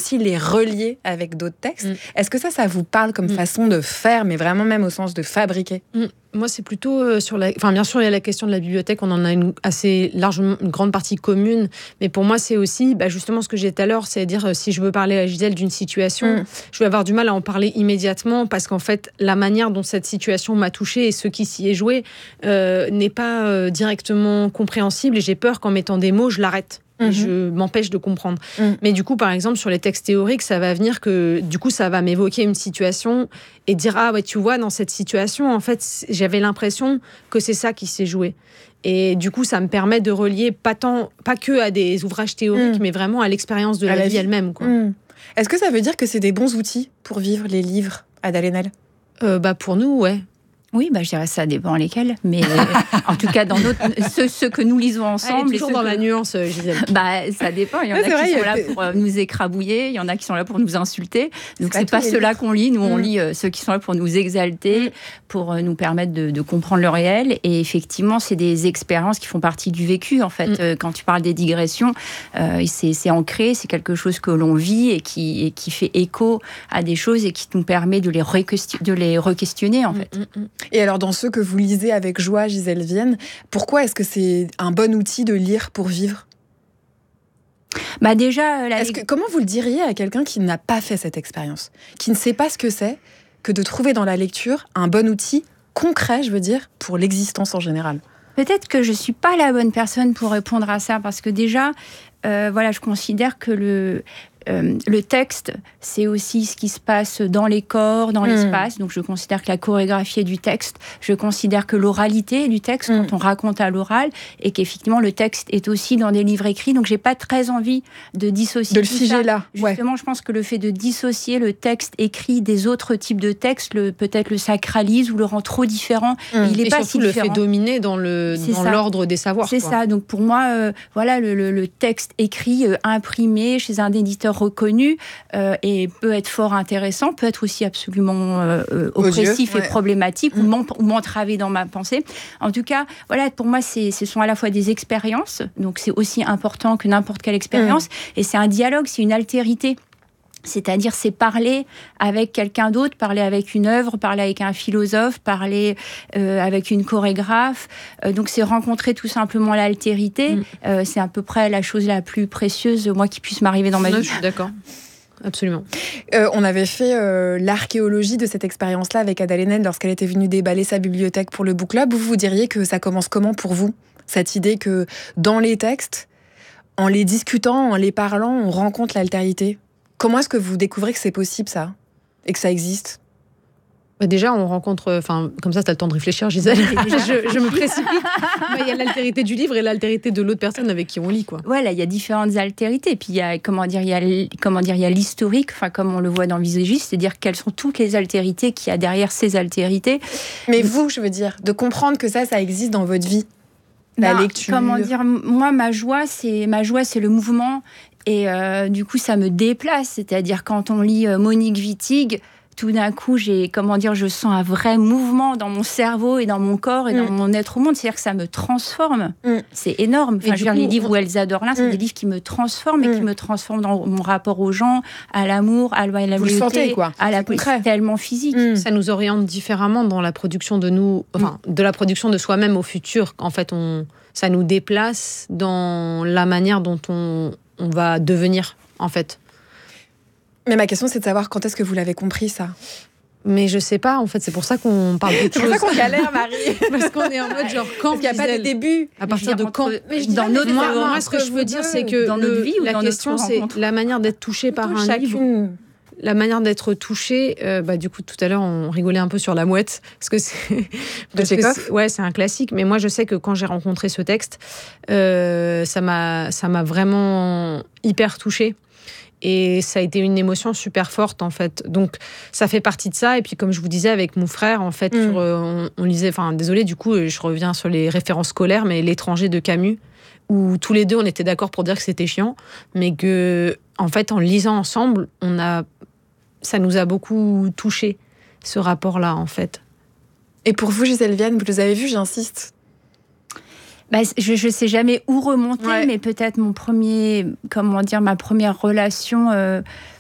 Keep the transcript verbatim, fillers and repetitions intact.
aussi les relier avec d'autres textes. Mmh. Est-ce que ça, ça vous parle comme mmh. façon de faire, mais vraiment même au sens de fabriquer ? mmh. Moi, c'est plutôt euh, sur la... Enfin, bien sûr, il y a la question de la bibliothèque. On en a une assez largement, une grande partie commune. Mais pour moi, c'est aussi bah, justement ce que j'ai dit tout à l'heure. C'est-à-dire, euh, si je veux parler à Gisèle d'une situation, mmh. je vais avoir du mal à en parler immédiatement parce qu'en fait, la manière dont cette situation m'a touchée et ce qui s'y est joué euh, n'est pas euh, directement compréhensible. Et j'ai peur qu'en mettant des mots, je l'arrête. Et je m'empêche de comprendre. Mmh. Mais du coup, par exemple, sur les textes théoriques, ça va venir que, du coup, ça va m'évoquer une situation et dire, ah ouais, tu vois, dans cette situation, en fait, j'avais l'impression que c'est ça qui s'est joué. Et du coup, ça me permet de relier pas tant, pas que à des ouvrages théoriques, mmh. mais vraiment à l'expérience de la, la vie, vie elle-même, quoi. Mmh. Est-ce que ça veut dire que c'est des bons outils pour vivre les livres, Ada Lenel ? euh, bah Pour nous, ouais. Oui, bah, je dirais ça dépend lesquels, mais en tout cas, dans notre, ceux, ceux que nous lisons ensemble... Elle est toujours dans que... la nuance, Gisèle. Bah, ça dépend, il y en ouais, a qui vrai, sont là pour euh, nous écrabouiller, il y en a qui sont là pour nous insulter, donc c'est, c'est pas, pas ceux-là qu'on lit, nous mmh. on lit euh, ceux qui sont là pour nous exalter, mmh. pour euh, nous permettre de, de comprendre le réel, et effectivement, c'est des expériences qui font partie du vécu, en fait. Mmh. Euh, quand tu parles des digressions, euh, c'est, c'est ancré, c'est quelque chose que l'on vit et qui, et qui fait écho à des choses et qui nous permet de les, re-question- de les re-questionner, en fait. Mmh. Et alors, dans ceux que vous lisez avec joie, Gisèle Vienne, pourquoi est-ce que c'est un bon outil de lire pour vivre ? Bah déjà, la... est-ce que, comment vous le diriez à quelqu'un qui n'a pas fait cette expérience, qui ne sait pas ce que c'est que de trouver dans la lecture un bon outil concret, je veux dire, pour l'existence en général ? Peut-être que je ne suis pas la bonne personne pour répondre à ça, parce que déjà, euh, voilà, je considère que le... Euh, le texte, c'est aussi ce qui se passe dans les corps, dans mmh. l'espace. Donc, je considère que la chorégraphie est du texte. Je considère que l'oralité est du texte mmh. quand on raconte à l'oral, et qu'effectivement, le texte est aussi dans des livres écrits. Donc, j'ai pas très envie de dissocier de le figer ça. Là. Justement, ouais. je pense que le fait de dissocier le texte écrit des autres types de textes, le, peut-être le sacralise ou le rend trop différent. Mmh. Il est et pas surtout si le différent. fait dominer dans, le, dans l'ordre des savoirs. C'est quoi. ça. Donc, pour moi, euh, voilà, le, le, le texte écrit, euh, imprimé chez un éditeur reconnu, Euh, et peut être fort intéressant, peut être aussi absolument euh, oppressif ouais. et problématique mmh. ou, m'en, ou m'entraver dans ma pensée. En tout cas, voilà, pour moi, c'est, ce sont à la fois des expériences, donc c'est aussi important que n'importe quelle expérience, mmh. et c'est un dialogue, c'est une altérité. C'est-à-dire, c'est parler avec quelqu'un d'autre, parler avec une œuvre, parler avec un philosophe, parler euh, avec une chorégraphe. Euh, donc, c'est rencontrer tout simplement l'altérité. Mmh. Euh, c'est à peu près la chose la plus précieuse, moi, qui puisse m'arriver dans ma non, vie. Je suis d'accord. Absolument. Euh, on avait fait euh, l'archéologie de cette expérience-là avec Ada Lenel lorsqu'elle était venue déballer sa bibliothèque pour le book club. Vous vous diriez que ça commence comment pour vous ? Cette idée que dans les textes, en les discutant, en les parlant, on rencontre l'altérité. Comment est-ce que vous découvrez que c'est possible, ça ? Et que ça existe ? Bah déjà, on rencontre... Enfin, comme ça, tu as le temps de réfléchir, Gisèle. je, je me précipite. Il y a l'altérité du livre et l'altérité de l'autre personne avec qui on lit, quoi. Voilà, il y a différentes altérités. Puis, il y a, comment dire, il y a, comment dire, il y a l'historique, enfin, comme on le voit dans Viségiste, c'est-à-dire quelles sont toutes les altérités qu'il y a derrière ces altérités. Mais vous, je veux dire, de comprendre que ça, ça existe dans votre vie. La bah, lecture. Comment dire, moi, ma joie, c'est, ma joie, c'est le mouvement. Et euh, du coup, ça me déplace. C'est-à-dire, quand on lit euh, Monique Wittig, tout d'un coup, j'ai, comment dire, je sens un vrai mouvement dans mon cerveau et dans mon corps et mmh. dans mon être au monde. C'est-à-dire que ça me transforme. Mmh. C'est énorme. Enfin, je veux dire, les livres où Elsa Dorlin, c'est mmh. des livres qui me transforment mmh. et qui me transforment dans mon rapport aux gens, à l'amour, à la Vous le sentez, quoi. À la c'est tellement physique. Mmh. Ça nous oriente différemment dans la production de nous, enfin, mmh. de la production de soi-même au futur. En fait, on, ça nous déplace dans la manière dont on, on va devenir, en fait. Mais ma question, c'est de savoir quand est-ce que vous l'avez compris, ça ? Mais je sais pas, en fait, c'est pour ça qu'on parle de choses. C'est pour ça qu'on galère, Marie. Parce qu'on est en mode genre quand. Il n'y a pas de début. À partir de quand. Mais dans notre moi, moi, ce que je veux dire, c'est que dans le, notre vie ou la dans question, notre c'est la manière d'être touché par un chacune. livre. La manière d'être touché, euh, bah, du coup, tout à l'heure, on rigolait un peu sur La Mouette. Parce que c'est. De Tchekhov ? C'est, ouais, c'est un classique. Mais moi, je sais que quand j'ai rencontré ce texte, euh, ça m'a, ça m'a vraiment hyper touchée. Et ça a été une émotion super forte, en fait. Donc, ça fait partie de ça. Et puis, comme je vous disais, avec mon frère, en fait, mmh. sur, euh, on, on lisait... Enfin, désolée, du coup, je reviens sur les références scolaires, mais L'étranger de Camus, où tous les deux, on était d'accord pour dire que c'était chiant, mais que, en fait, en lisant ensemble, on a... ça nous a beaucoup touchés, ce rapport-là, en fait. Et pour vous, Gisèle Vienne, vous les avez vus, j'insiste. Bah, je ne sais jamais où remonter, ouais. mais peut-être mon premier, comment dire, ma première relation euh,